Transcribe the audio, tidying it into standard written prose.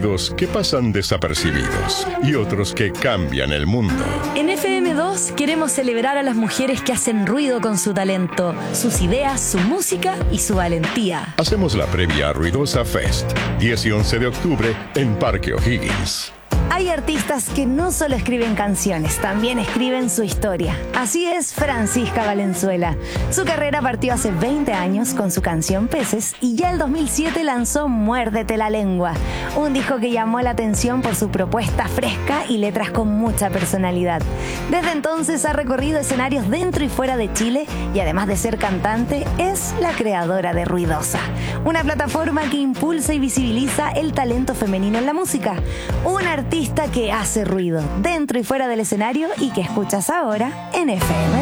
sonidos que pasan desapercibidos y otros que cambian el mundo. En FM2 queremos celebrar a las mujeres que hacen ruido con su talento, sus ideas, su música y su valentía. Hacemos la previa a Ruidosa Fest, 10 y 11 de octubre en Parque O'Higgins. Hay artistas que no solo escriben canciones, también escriben su historia. Así es Francisca Valenzuela. Su carrera partió hace 20 años con su canción Peces y ya en 2007 lanzó Muérdete la lengua, un disco que llamó la atención por su propuesta fresca y letras con mucha personalidad. Desde entonces ha recorrido escenarios dentro y fuera de Chile y además de ser cantante, es la creadora de Ruidosa, una plataforma que impulsa y visibiliza el talento femenino en la música. Un artista que hace ruido dentro y fuera del escenario y que escuchas ahora en FM.